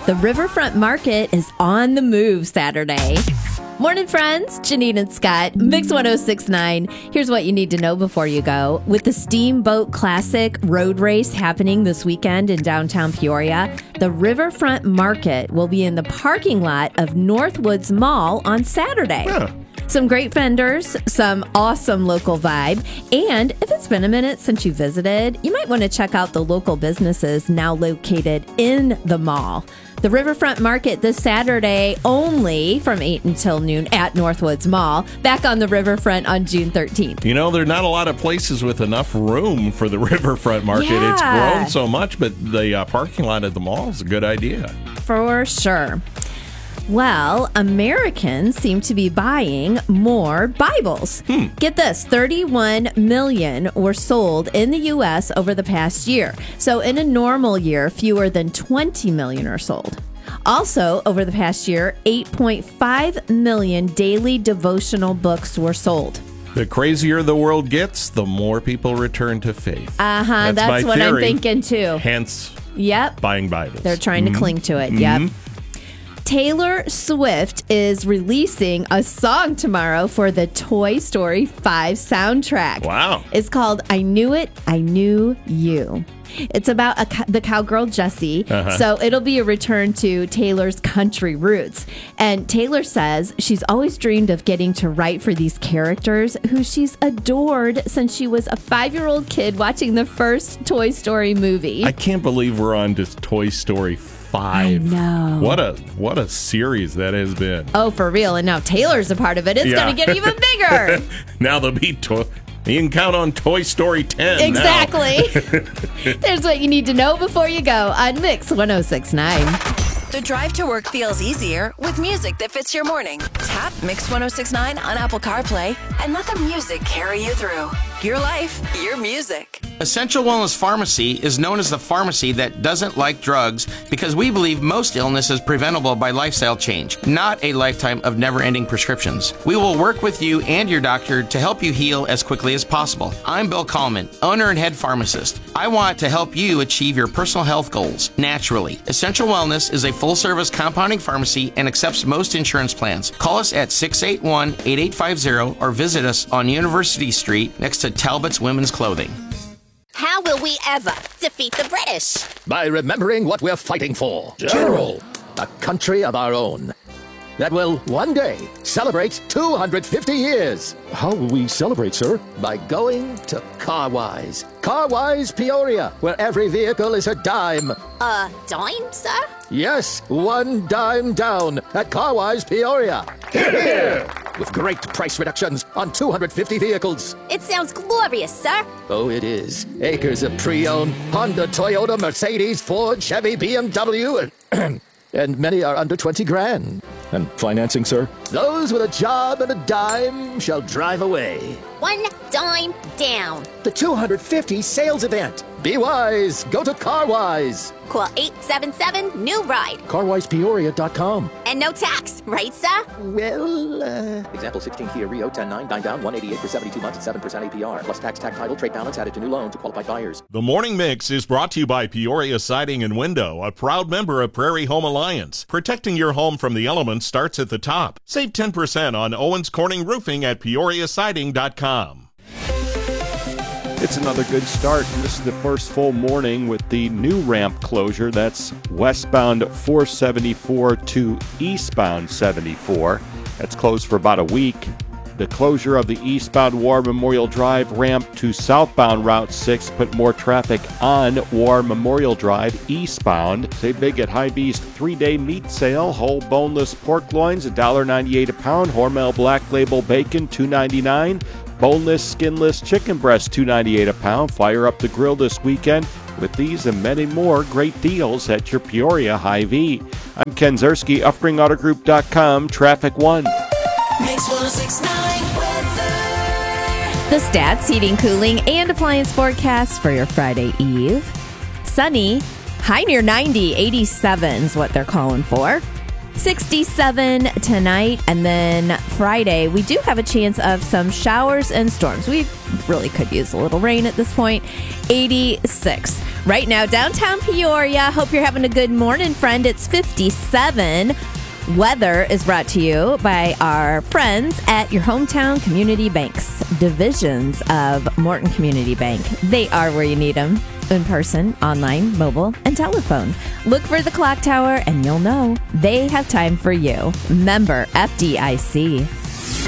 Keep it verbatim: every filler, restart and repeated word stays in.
The Riverfront Market is on the move Saturday. Morning, friends. Janine and Scott, Mix one oh six point nine. Here's what you need to know before you go. With the Steamboat Classic road race happening this weekend in downtown Peoria, the Riverfront Market will be in the parking lot of Northwoods Mall on Saturday. Yeah. Some great vendors, some awesome local vibe, and if it's been a minute since you visited, you might want to check out the local businesses now located in the mall. The Riverfront Market this Saturday only from eight until noon at Northwoods Mall. Back on the Riverfront on June thirteenth. You know, there are not a lot of places with enough room for the Riverfront Market. Yeah. It's grown so much, but the uh, parking lot at the mall is a good idea. For sure. Well, Americans seem to be buying more Bibles. Hmm. Get this, thirty-one million were sold in the U S over the past year. So in a normal year, fewer than twenty million are sold. Also, over the past year, eight point five million daily devotional books were sold. The crazier the world gets, the more people return to faith. Uh-huh, That's, that's my what I'm theory. thinking too. Hence, Yep. buying Bibles. They're trying to cling to it. Yep. Taylor Swift is releasing a song tomorrow for the Toy Story five soundtrack. Wow. It's called I Knew It, I Knew You. It's about a, co- the cowgirl Jessie, Uh-huh. so it'll be a return to Taylor's country roots. And Taylor says she's always dreamed of getting to write for these characters who she's adored since she was a five-year-old kid watching the first Toy Story movie. I can't believe we're on to Toy Story five. I know. What a what a series that has been. Oh, for real. And now Taylor's a part of it. It's Yeah. going to get even bigger. Now there'll be toy. You can count on Toy Story ten. now. Exactly. There's what you need to know before you go on Mix one oh six point nine. The drive to work feels easier with music that fits your morning. Tap Mix one oh six point nine on Apple CarPlay and let the music carry you through. Your life, your music. Essential Wellness Pharmacy is known as the pharmacy that doesn't like drugs because we believe most illness is preventable by lifestyle change, not a lifetime of never-ending prescriptions. We will work with you and your doctor to help you heal as quickly as possible. I'm Bill Kallman, owner and head pharmacist. I want to help you achieve your personal health goals naturally. Essential Wellness is a full-service compounding pharmacy and accepts most insurance plans. Call us at six eight one, eight eight five zero or visit us on University Street next to Talbot's Women's Clothing. How will we ever defeat the British? By remembering what we're fighting for. General. A country of our own. That will one day celebrate two hundred fifty years. How will we celebrate, sir? By going to Carwise. Carwise Peoria, where every vehicle is a dime. A dime, sir? Yes, one dime down at Carwise Peoria. Here, here. With great price reductions on two hundred fifty vehicles. It sounds glorious, sir. Oh, it is. Acres of pre-owned Honda, Toyota, Mercedes, Ford, Chevy, B M W, and, and many are under twenty grand. And financing, sir? Those with a job and a dime shall drive away. One dime down. The two hundred fifty sales event. Be wise. Go to Carwise. Call eight seven seven, new ride. Carwise Peoria dot com. And no tax, right, sir? Well, uh... Example sixteen Kia Rio ten nine, nine down, one eighty-eight for seventy-two months at seven percent A P R. Plus tax, tax, title, trade balance added to new loan to qualified buyers. The Morning Mix is brought to you by Peoria Siding and Window, a proud member of Prairie Home Alliance. Protecting your home from the elements starts at the top. Save ten percent on Owens Corning Roofing at peoria siding dot com. It's another good start. This is the first full morning with the new ramp closure. That's westbound four seventy-four to eastbound seventy-four. That's closed for about a week. The closure of the eastbound War Memorial Drive ramp to southbound Route six put more traffic on War Memorial Drive eastbound. Save big at Hy-Vee's three-day meat sale. Whole boneless pork loins, one dollar ninety-eight a pound. Hormel Black Label bacon, two ninety-nine. Boneless, skinless chicken breast, two ninety-eight a pound. Fire up the grill this weekend with these and many more great deals at your Peoria Hy-Vee. I'm Ken Zerski, Uffring Auto Group dot com, Traffic One. Mix one oh six point nine weather. The Stats Heating, Cooling, and Appliance forecast for your Friday Eve. Sunny, high near ninety, eighty-seven is what they're calling for. sixty-seven tonight, and then Friday, we do have a chance of some showers and storms. We really could use a little rain at this point. eighty-six. Right now, downtown Peoria. Hope you're having a good morning, friend. It's fifty-seven. Weather is brought to you by our friends at your hometown community banks, divisions of Morton Community Bank. They are where you need them, in person, online, mobile, and telephone. Look for the clock tower and you'll know they have time for you. Member F D I C.